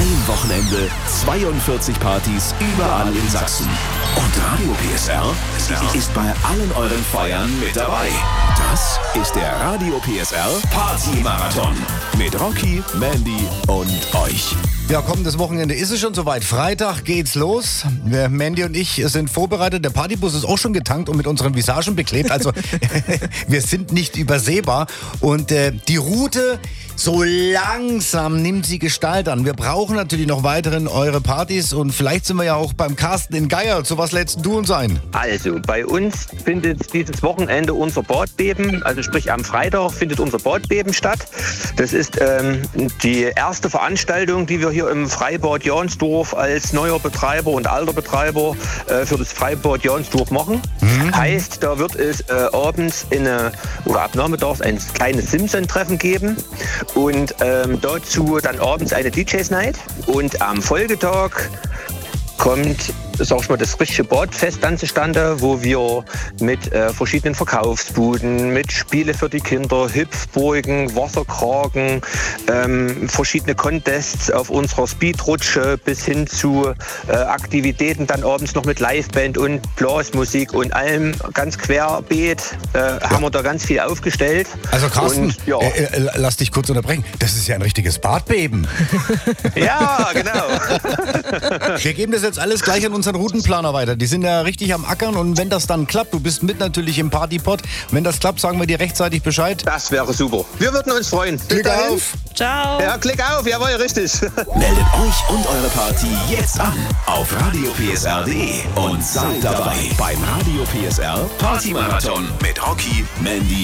ein Wochenende, 42 Partys überall in Sachsen. Und Radio PSR ist bei allen euren Feiern mit dabei. Das ist der Radio PSR Party-Marathon mit Rocky, Mandy und euch. Ja, kommendes Wochenende ist es schon soweit. Freitag geht's los. Mandy und ich sind vorbereitet. Der Partybus ist auch schon getankt und mit unseren Visagen beklebt. Also wir sind nicht übersehbar. Und die Route, so langsam nimmt sie Gestalt an. Wir brauchen natürlich noch weiterhin eure Partys. Und vielleicht sind wir ja auch beim Carsten in Geier. Zu was lädst du uns ein? Also, bei uns findet dieses Wochenende unser Bordbeben. Also sprich, am Freitag findet unser Bordbeben statt. Das ist die erste Veranstaltung, die wir hier im Freibad Jahnsdorf als neuer Betreiber und alter Betreiber für das Freibad Jahnsdorf machen. Heißt, da wird es abends ab nachmittags ein kleines Simpson-Treffen geben und dazu dann abends eine DJs-Night und am Folgetag kommt, sag ich mal, das richtige Badfest dann zustande, wo wir mit verschiedenen Verkaufsbuden, mit Spiele für die Kinder, Hüpfburgen, Wasserkragen, verschiedene Contests auf unserer Speedrutsche bis hin zu Aktivitäten dann abends noch mit Liveband und Blasmusik und allem ganz querbeet haben wir da ganz viel aufgestellt. Also Carsten, und, ja. Lass dich kurz unterbrechen. Das ist ja ein richtiges Badbeben. Ja, genau. Wir geben das jetzt alles gleich an unseren Routenplaner weiter. Die sind ja richtig am Ackern und wenn das dann klappt, du bist mit natürlich im Partypod. Wenn das klappt, sagen wir dir rechtzeitig Bescheid. Das wäre super. Wir würden uns freuen. Klick auf. Ciao. Ja, klick auf. Jawohl, richtig. Meldet euch und eure Party jetzt an auf radiopsr.de und seid dabei beim Radio PSR Party-Marathon mit Rocky, Mandy